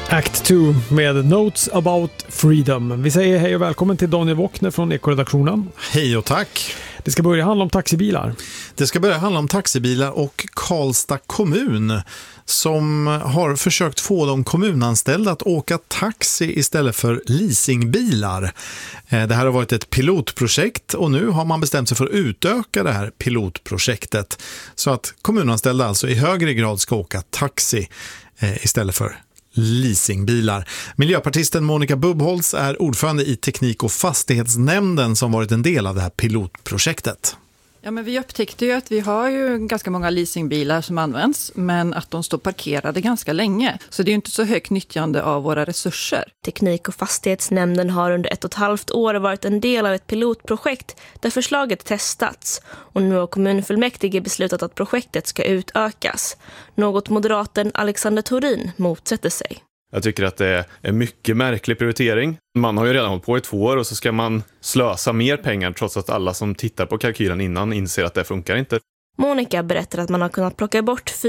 Act 2 med Notes about Freedom. Vi säger hej och välkommen till Daniel Wockner från Ekoredaktionen. Hej och tack. Det ska börja handla om taxibilar. Det ska börja handla om taxibilar och Karlstad kommun som har försökt få de kommunanställda att åka taxi istället för leasingbilar. Det här har varit ett pilotprojekt och nu har man bestämt sig för att utöka det här pilotprojektet så att kommunanställda alltså i högre grad ska åka taxi istället för leasingbilar. Miljöpartisten Monica Bubbholz är ordförande i teknik- och fastighetsnämnden som varit en del av det här pilotprojektet. Ja, men vi upptäckte ju att vi har ju ganska många leasingbilar som används, men att de står parkerade ganska länge. Så det är ju inte så högt nyttjande av våra resurser. Teknik- och fastighetsnämnden har under 1,5 år varit en del av ett pilotprojekt där förslaget testats. Och nu har kommunfullmäktige beslutat att projektet ska utökas. Något moderaten Alexander Thorin motsätter sig. Jag tycker att det är en mycket märklig prioritering. Man har ju redan hållit på i 2 år och så ska man slösa mer pengar trots att alla som tittar på kalkylen innan inser att det funkar inte. Monica berättar att man har kunnat plocka bort